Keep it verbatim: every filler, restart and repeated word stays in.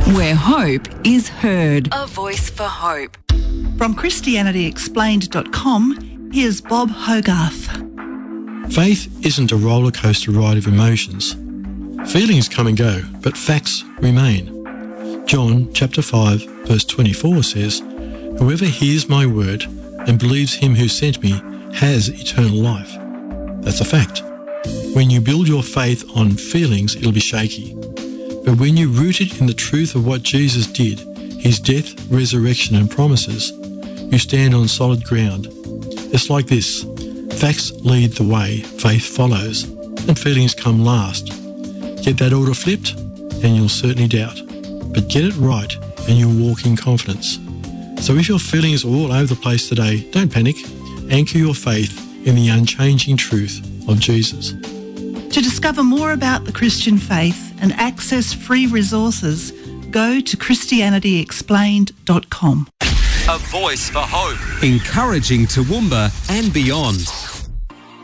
where hope is heard. A voice for hope. From Christianity Explained dot com, here's Bob Hogarth. Faith isn't a roller coaster ride of emotions. Feelings come and go, but facts remain. John chapter five verse twenty-four says, "Whoever hears my word and believes him who sent me has eternal life." That's a fact. When you build your faith on feelings, it'll be shaky. But when you root it in the truth of what Jesus did, his death, resurrection and promises, you stand on solid ground. It's like this. Facts lead the way, faith follows, and feelings come last. Get that order flipped and you'll certainly doubt. But get it right and you'll walk in confidence. So if your feelings are all over the place today, don't panic. Anchor your faith in the unchanging truth of Jesus. To discover more about the Christian faith and access free resources, go to Christianity Explained dot com. A voice for hope. Encouraging Toowoomba and beyond.